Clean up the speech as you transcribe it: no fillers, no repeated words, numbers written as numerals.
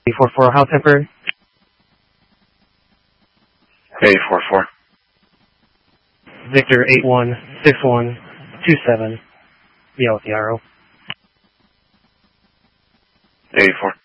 A44, how temporary? A44. Victor 816127, Yellow Tiaro. A4.